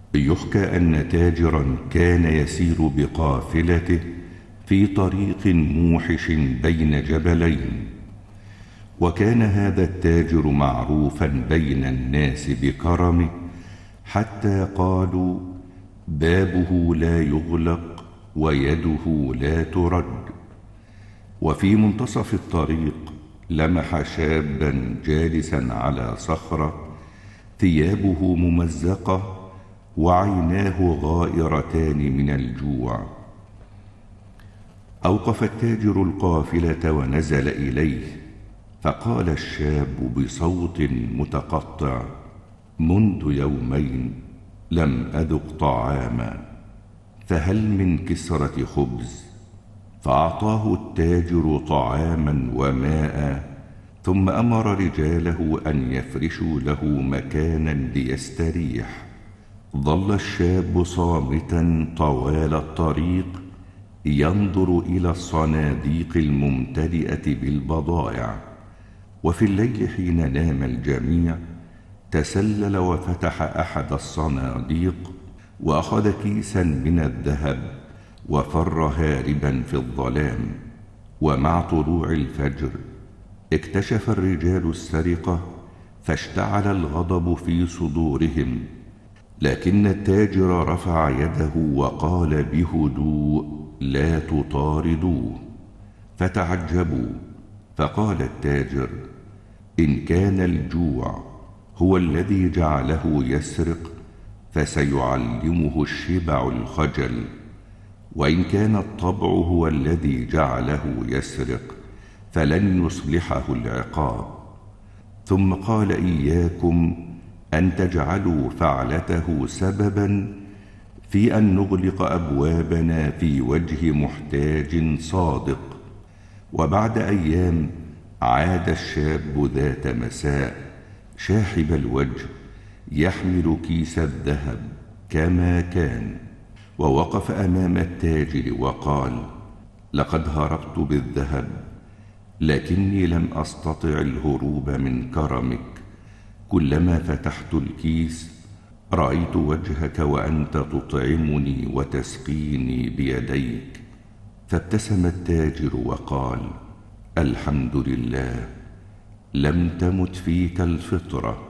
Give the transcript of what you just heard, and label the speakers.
Speaker 1: يحكى أن تاجرا كان يسير بقافلته في طريق موحش بين جبلين، وكان هذا التاجر معروفا بين الناس بكرمه، حتى قالوا: بابه لا يغلق ويده لا ترد. وفي منتصف الطريق لمح شابا جالسا على صخرة، ثيابه ممزقة وعيناه غائرتان من الجوع. أوقف التاجر القافلة ونزل إليه، فقال الشاب بصوت متقطع: منذ يومين لم أذق طعاما، فهل من كسرة خبز؟ فأعطاه التاجر طعاما وماء، ثم أمر رجاله أن يفرشوا له مكانا ليستريح. ظل الشاب صامتا طوال الطريق، ينظر إلى الصناديق الممتلئة بالبضائع. وفي الليل حين نام الجميع، تسلل وفتح أحد الصناديق، وأخذ كيسا من الذهب وفر هاربا في الظلام. ومع طلوع الفجر اكتشف الرجال السرقة، فاشتعل الغضب في صدورهم، لكن التاجر رفع يده وقال بهدوء: لا تطاردوه. فتعجبوا، فقال التاجر: إن كان الجوع هو الذي جعله يسرق، فسيعلمه الشبع الخجل، وإن كان الطبع هو الذي جعله يسرق، فلن يصلحه العقاب. ثم قال: إياكم أن تجعلوا فعلته سببا في أن نغلق أبوابنا في وجه محتاج صادق. وبعد أيام عاد الشاب ذات مساء شاحب الوجه، يحمل كيس الذهب كما كان، ووقف أمام التاجر وقال: لقد هربت بالذهب، لكني لم أستطع الهروب من كرمك. كلما فتحت الكيس رأيت وجهك وأنت تطعمني وتسقيني بيديك. فابتسم التاجر وقال: الحمد لله، لم تمت فيك الفطرة.